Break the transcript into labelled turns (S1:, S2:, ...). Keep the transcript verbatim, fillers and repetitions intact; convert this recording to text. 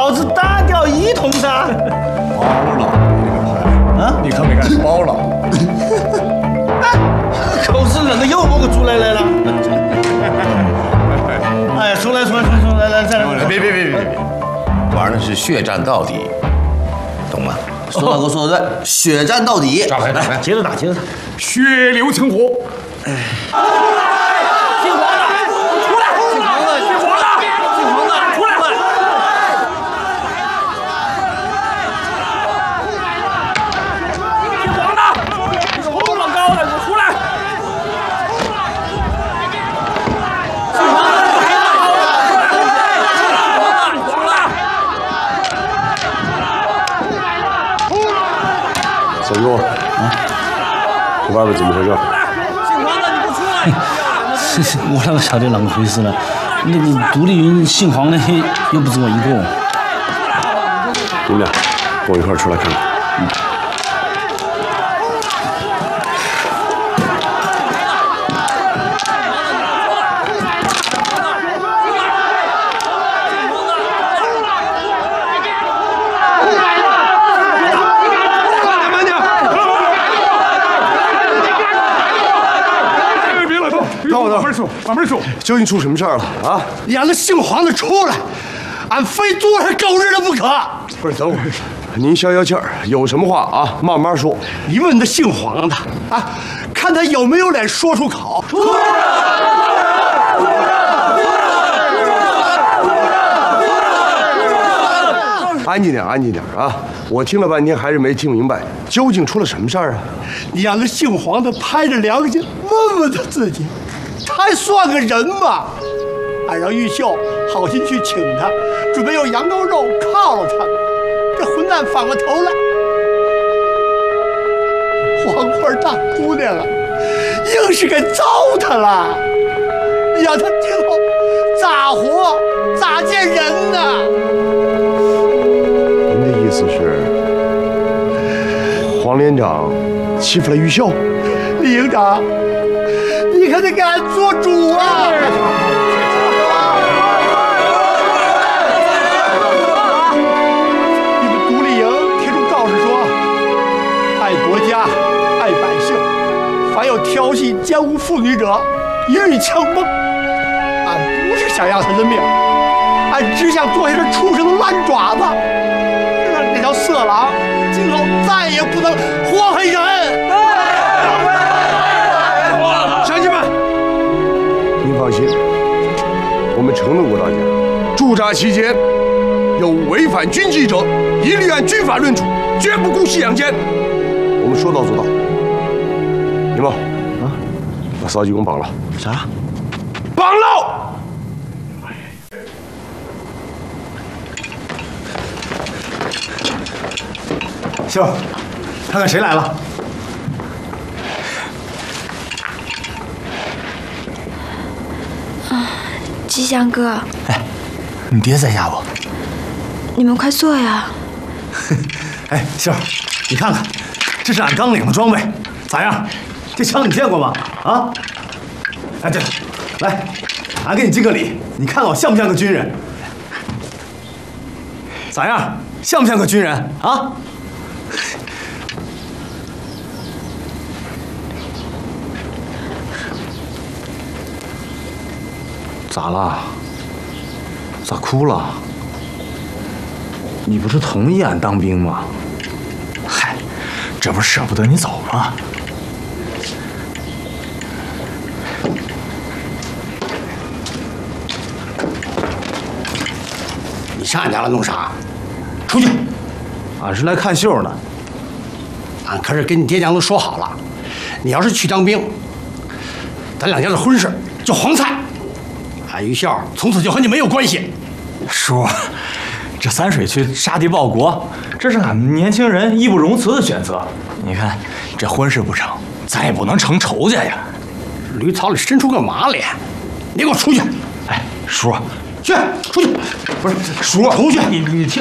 S1: 老子打掉一通噻！
S2: 包了，这个牌啊，你看没看？包了。
S1: 可是那个有某个出来来了。哎，重来，重来，重来，重来，来，再来！
S3: 别别别别别别，玩的是血战到底，懂吗？
S4: 苏大哥说的对，血战到底。
S2: 打牌，打牌，
S1: 接着打，接着打。
S2: 血流成河。哎。
S5: 小鱼，啊，这外边怎么回事？
S1: 姓黄的，你不出来！
S6: 我哪个晓得啷个回事呢？那个杜丽云姓黄的，又不止我一个。
S5: 你们俩跟我一块出来看看。嗯。
S2: 慢慢说，
S5: 究竟出什么事儿了啊？
S1: 两个姓黄的出来，俺非捉他狗日的不可！
S5: 不是，等会儿，您消消气儿，有什么话啊，慢慢说。
S1: 你问那姓黄的啊，看他有没有脸说出口。
S5: 安静点，安静点啊！我听了半天还是没听明白，究竟出了什么事儿啊？
S1: 两个姓黄的拍着良心问问他自己。 他还算个人吗？俺让玉秀好心去请他，准备用羊羔肉犒劳他。这混蛋反过头来，黄花大姑娘啊，硬是给糟蹋了。你让他今后咋活咋见人呢？
S5: 您的意思是，黄连长欺负了玉秀？
S1: 李营长。 你可得给俺做主啊！你们独立营贴出告示说，爱国家、爱百姓，凡有调戏奸污妇女者，一律枪崩。俺不是想要他的命，俺只想做下这畜生的烂爪子，让这条色狼今后再也不能祸害人。
S5: 您放心，我们承诺过大家，驻扎期间有违反军纪者，一律按军法论处，绝不姑息养奸。我们说到做到。李茂，啊，把骚鸡给我绑了。
S4: 啥？
S5: 绑了！
S2: 秀，看看谁来了。
S7: 吉祥哥，
S2: 哎，你爹在家不？
S7: 你们快坐呀！
S2: 哎，秀儿，你看看，这是俺刚领的装备，咋样？这枪你见过吗？啊？哎，对了，来，俺给你敬个礼，你看看我像不像个军人？咋样？像不像个军人啊？咋了？咋哭了？你不是同意俺当兵吗？嗨，这不是舍不得你走吗？
S1: 你上俺家来弄啥？出去！
S2: 俺是来看秀的。
S1: 俺可是跟你爹娘都说好了，你要是去当兵，咱两家的婚事就黄菜。 俺于笑从此就和你没有关系。
S2: 叔，这三水区杀敌报国，这是俺们年轻人义不容辞的选择。你看，这婚事不成，咱也不能成仇家呀。
S1: 驴槽里伸出个马脸，你给我出去！
S2: 哎，叔，
S1: 去，出去！
S2: 不是叔，
S1: 出去！
S2: 你你听。